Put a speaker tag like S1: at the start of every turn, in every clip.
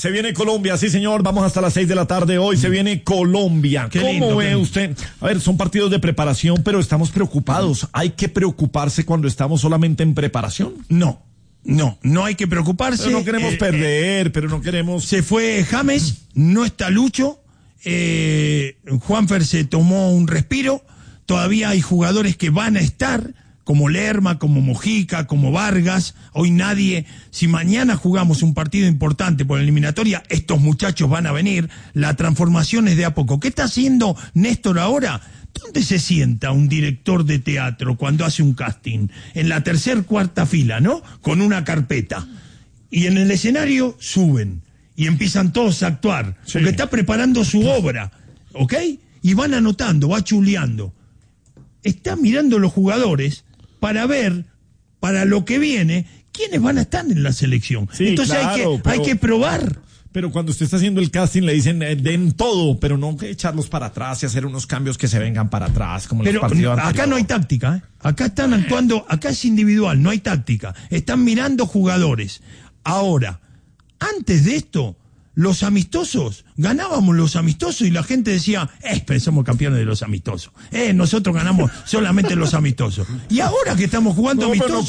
S1: Se viene Colombia, sí señor, vamos hasta las 6 de la tarde hoy, se viene Colombia. ¿Cómo ve usted? A ver, son partidos de preparación, pero estamos preocupados. ¿Hay que preocuparse cuando estamos solamente en preparación?
S2: No hay que preocuparse.
S1: Pero no queremos perder, pero no queremos...
S2: Se fue James, no está Lucho, Juanfer se tomó un respiro, todavía hay jugadores que van a estar, como Lerma, como Mojica, como Vargas. Hoy nadie, si mañana jugamos un partido importante por la eliminatoria, estos muchachos van a venir, la transformación es de a poco. ¿Qué está haciendo Néstor ahora? ¿Dónde se sienta un director de teatro cuando hace un casting? En la cuarta fila, ¿no? Con una carpeta. Y en el escenario suben y empiezan todos a actuar, sí, porque está preparando su obra, ¿ok? Y van anotando, va chuleando. Está mirando los jugadores para ver, para lo que viene, quiénes van a estar en la selección. Sí, entonces claro, hay que probar.
S1: Pero cuando usted está haciendo el casting le dicen den todo, pero no que echarlos para atrás y hacer unos cambios que se vengan para atrás, como
S2: pero
S1: los partidos
S2: acá anteriores. No hay táctica, ¿eh? Acá están actuando, acá es individual, no hay táctica. Están mirando jugadores. Ahora, antes de esto, los amistosos, ganábamos los amistosos y la gente decía, pero somos campeones de los amistosos. Nosotros ganamos solamente los amistosos. Y ahora que estamos jugando amistosos,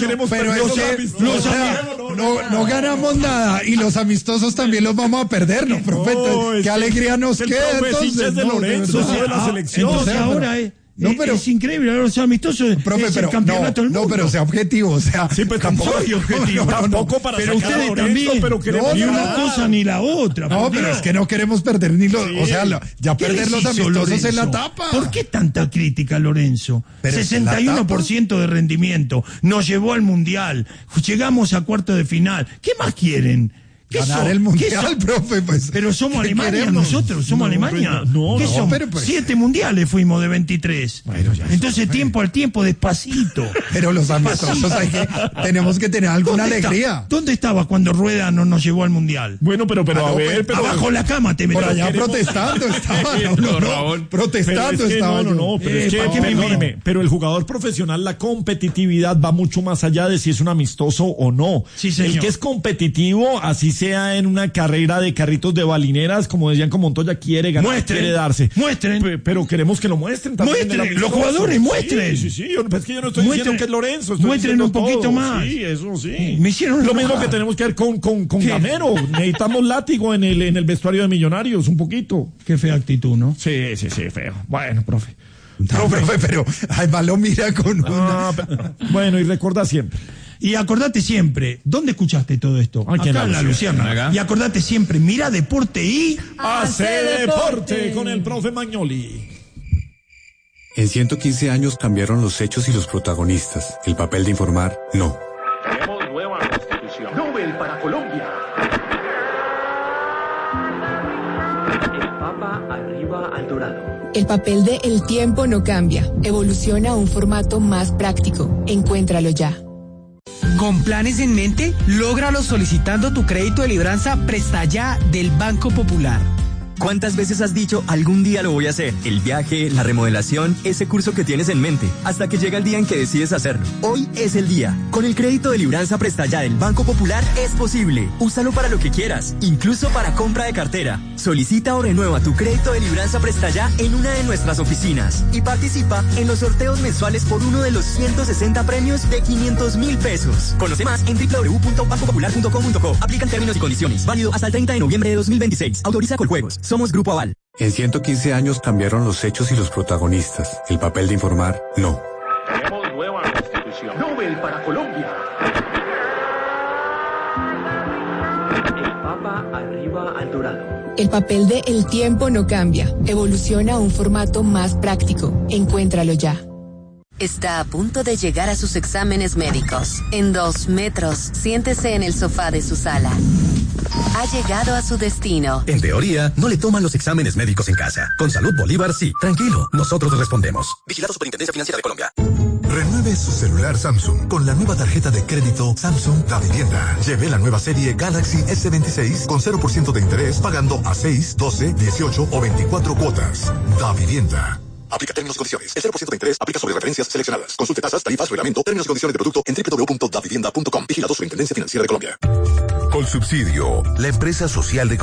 S3: no ganamos nada y los amistosos también los vamos a perder, ¿no, profe? Qué alegría nos queda.
S1: Entonces, de Lorenzo, de la selección.
S2: Entonces ahora es increíble, ahora los amistosos,
S3: profe,
S2: es el campeonato del mundo.
S3: No, pero sea objetivo, o sea.
S1: Sí, pues tampoco
S2: soy objetivo.
S1: Tampoco para
S2: pero
S1: sacar
S2: ustedes
S1: a Lorenzo,
S2: también,
S1: pero queremos
S2: ni una cosa ni la otra.
S3: No, pero es que no queremos perder ni los, o sea, ya perder los amistosos Lorenzo? En la etapa.
S2: ¿Por qué tanta crítica, Lorenzo? Pero 61% de rendimiento, nos llevó al Mundial, llegamos a cuarto de final. ¿Qué más quieren?
S3: Ganar el Mundial, profe, pues.
S2: Pero somos Alemania nosotros, somos Alemania. ¿Qué somos? Pero, pues, 7 mundiales fuimos de 23. Bueno, entonces, tiempo al tiempo, despacito.
S3: Pero los amistosos tenemos que tener alguna alegría.
S2: ¿Dónde estabas cuando Rueda no nos llevó al Mundial?
S1: Bueno, pero a ver, pero
S2: abajo la cama te metes.
S3: Por allá protestando estaba. Protestando estaba.
S1: Perdóneme, pero el jugador profesional, la competitividad va mucho más allá de si es un amistoso o no.
S2: Sí, señor.
S1: El que es competitivo, así sea en una carrera de carritos de balineras, como decían con Montoya, quiere ganar, quiere darse.
S2: Muestren.
S1: Pero queremos que lo muestren también.
S2: Muestren, los jugadores muestren.
S1: Sí. Es que yo no estoy diciendo que es Lorenzo.
S2: Muestren un poquito
S1: todo.
S2: más.
S1: Sí, eso sí.
S2: Me hicieron
S1: lo mismo que tenemos que ver con Gamero. Necesitamos látigo en el vestuario de Millonarios, un poquito.
S2: Qué fea actitud, ¿no?
S1: Sí, feo. Bueno, profe.
S3: Profe, pero además lo mira con
S1: Bueno, y recuerda siempre.
S2: Y acordate siempre, ¿dónde escuchaste todo esto?
S1: Aquí
S2: acá en la Luciana. Y acordate siempre, mira deporte y...
S1: ¡Hace deporte con el profe Magnoli!
S4: En 115 años cambiaron los hechos y los protagonistas. El papel de informar, no.
S5: Tenemos nueva constitución. Nobel para Colombia. El Papa arriba al dorado.
S6: El papel de El Tiempo no cambia. Evoluciona a un formato más práctico. Encuéntralo ya.
S7: ¿Con planes en mente? Lógralo solicitando tu crédito de libranza Presta Ya del Banco Popular.
S8: ¿Cuántas veces has dicho algún día lo voy a hacer? El viaje, la remodelación, ese curso que tienes en mente, hasta que llega el día en que decides hacerlo. Hoy es el día. Con el crédito de libranza Presta Ya del Banco Popular es posible. Úsalo para lo que quieras, incluso para compra de cartera. Solicita o renueva tu crédito de libranza Presta Ya en una de nuestras oficinas y participa en los sorteos mensuales por uno de los 160 premios de 500.000 pesos. Conoce más en www.bancopopular.com.co. Aplican términos y condiciones. Válido hasta el 30 de noviembre de 2026. Autoriza Coljuegos. Somos Grupo Aval.
S4: En 115 años cambiaron los hechos y los protagonistas. El papel de informar, no.
S5: Tenemos nueva constitución. Nobel para Colombia. El Papa arriba al dorado.
S6: El papel de El Tiempo no cambia. Evoluciona a un formato más práctico. Encuéntralo ya.
S9: Está a punto de llegar a sus exámenes médicos. En 2 metros, siéntese en el sofá de su sala. Ha llegado a su destino.
S10: En teoría, no le toman los exámenes médicos en casa. Con Salud Bolívar, sí. Tranquilo, nosotros le respondemos. Vigilado Superintendencia Financiera de Colombia.
S11: Renueve su celular Samsung con la nueva tarjeta de crédito Samsung Da Vivienda. Lleve la nueva serie Galaxy S26 con 0% de interés pagando a 6, 12, 18 o 24 cuotas. Da Vivienda. Aplica términos y condiciones. El 0% de interés aplica sobre referencias seleccionadas. Consulte tasas, tarifas, reglamento, términos y condiciones de producto en www.davivienda.com. Vigilado Superintendencia Financiera de Colombia.
S12: Colsubsidio, la empresa social de